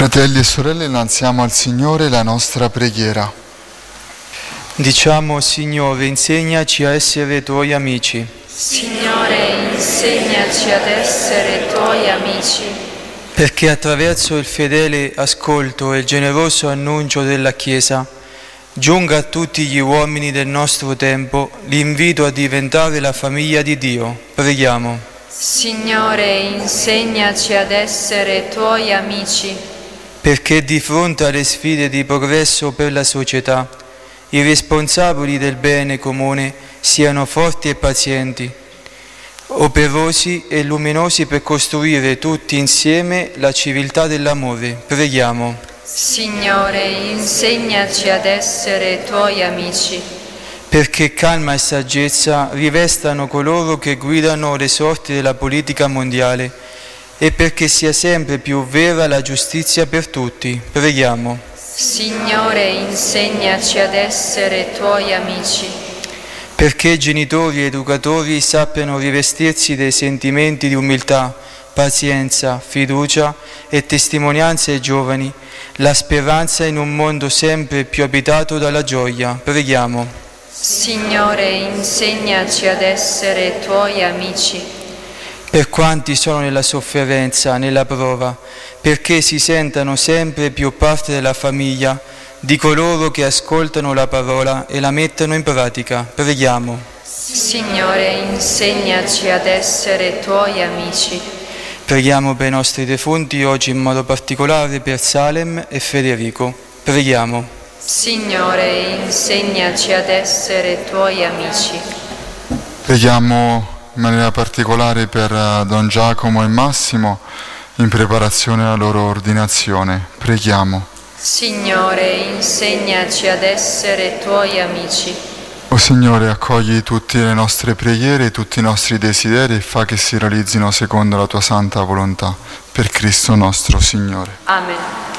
Fratelli e sorelle, innalziamo al Signore la nostra preghiera. Diciamo: Signore, insegnaci a essere Tuoi amici. Signore, insegnaci ad essere Tuoi amici. Perché attraverso il fedele ascolto e il generoso annuncio della Chiesa giunga a tutti gli uomini del nostro tempo l'invito a diventare la famiglia di Dio. Preghiamo. Signore, insegnaci ad essere Tuoi amici. Perché di fronte alle sfide di progresso per la società, i responsabili del bene comune siano forti e pazienti, operosi e luminosi per costruire tutti insieme la civiltà dell'amore. Preghiamo. Signore, insegnaci ad essere Tuoi amici. Perché calma e saggezza rivestano coloro che guidano le sorti della politica mondiale e perché sia sempre più vera la giustizia per tutti. Preghiamo. Signore, insegnaci ad essere Tuoi amici. Perché genitori e educatori sappiano rivestirsi dei sentimenti di umiltà, pazienza, fiducia e testimonianza ai giovani, la speranza in un mondo sempre più abitato dalla gioia. Preghiamo. Signore, insegnaci ad essere Tuoi amici. Per quanti sono nella sofferenza, nella prova, perché si sentano sempre più parte della famiglia di coloro che ascoltano la parola e la mettono in pratica. Preghiamo. Signore, insegnaci ad essere Tuoi amici. Preghiamo per i nostri defunti, oggi in modo particolare per Salem e Federico. Preghiamo. Signore, insegnaci ad essere Tuoi amici. Preghiamo in maniera particolare per Don Giacomo e Massimo in preparazione alla loro ordinazione. Preghiamo. Signore, insegnaci ad essere Tuoi amici. O Signore, accogli tutte le nostre preghiere, tutti i nostri desideri e fa che si realizzino secondo la Tua santa volontà. Per Cristo nostro Signore. Amen.